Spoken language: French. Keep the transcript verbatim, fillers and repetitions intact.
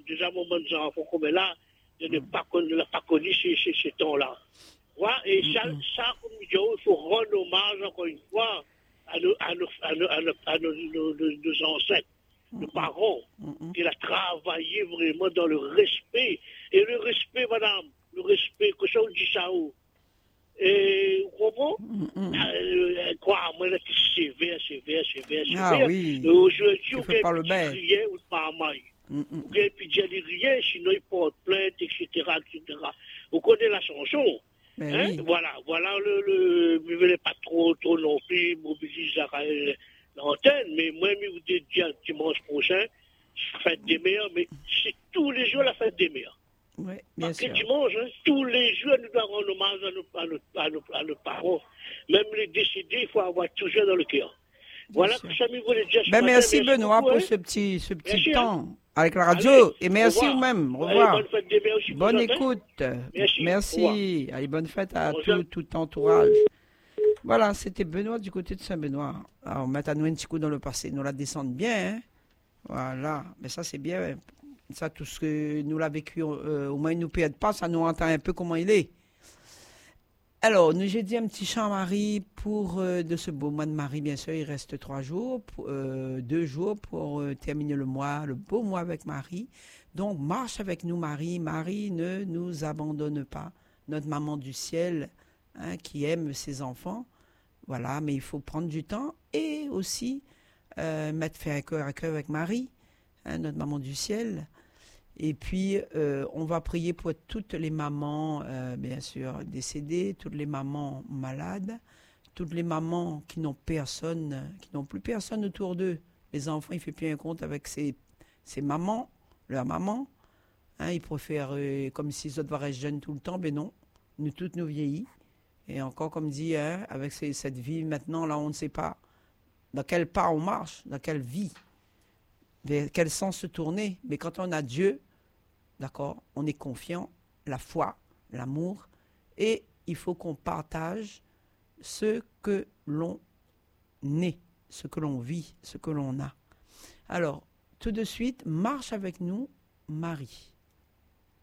déjà, mon bon enfant, comme là, je n'ai pas connu, la pas connu ces, ces, ces temps-là. Voilà, et ça, ça, comme je dis, il faut rendre hommage, encore une fois, à nos, à nos, à nos, à nos, à nos, nos, nos, nos ancêtres, nos parents, qui ont travaillé vraiment dans le respect. Et le respect, madame, le respect, que ça, on dit ça où? Et vous comprenez? Quoi, moi, c'est sévère, sévère, sévère, sévère. Ah oui. Aujourd'hui, Tu on fais pas le dit bain. rien ou pas mal. Et puis, il dit rien, sinon il porte plainte, et cetera, et cetera. Vous connaissez la chanson? Ben Hein? oui. Voilà, voilà le, le, ne voulez pas trop, trop non plus mobiliser l'antenne, mais moi, je vous dis dimanche prochain, la fête des mères, mais c'est tous les jours la fête des mères. Oui, bien Parce que sûr. dimanche, hein, tous les jours, nous devons rendre hommage à nos, à, nos, à, nos, à nos parents. Même les décédés, il faut avoir toujours dans le cœur. Voilà sûr. que ça me voulait dire ce Ben matin. merci Benoît beaucoup, pour hein. ce petit, ce petit Merci, hein. temps avec la radio. Allez, Et merci au revoir. vous-même. Au Allez, revoir. bonne fête des mères aussi, Bonne vous entendez? écoute. Merci. Merci. Allez, bonne fête à Au tout, revoir. tout entourage. Voilà, c'était Benoît du côté de Saint-Benoît. Alors, on met à nous un petit coup dans le passé. Nous la descendons bien. Hein? Voilà. Mais ça, c'est bien. Ouais. Ça, tout ce que nous l'a vécu, euh, au moins, il ne nous perd pas. Ça nous entend un peu comment il est. Alors, nous, j'ai dit un petit chant à Marie pour euh, de ce beau mois de Marie, bien sûr. Il reste trois jours, pour, euh, deux jours pour euh, terminer le mois, le beau mois avec Marie. Donc, marche avec nous, Marie. Marie, ne nous abandonne pas. Notre maman du ciel, hein, qui aime ses enfants. Voilà, mais il faut prendre du temps et aussi euh, mettre faire un cœur à cœur avec Marie, hein, notre maman du ciel. Et puis, euh, on va prier pour toutes les mamans, euh, bien sûr, décédées, toutes les mamans malades, toutes les mamans qui n'ont personne, qui n'ont plus personne autour d'eux. Les enfants, ils ne font plus un compte avec ces, ces mamans, leur maman. Hein, ils préfèrent, euh, comme s'ils autres rester jeunes tout le temps, mais non, nous toutes nous vieillis. Et encore, comme dit, hein, avec ces, cette vie maintenant, là, on ne sait pas dans quel pas on marche, dans quelle vie, vers quel sens se tourner. Mais quand on a Dieu, d'accord, on est confiant, la foi, l'amour, et il faut qu'on partage ce que l'on est, ce que l'on vit, ce que l'on a. Alors, tout de suite, marche avec nous, Marie.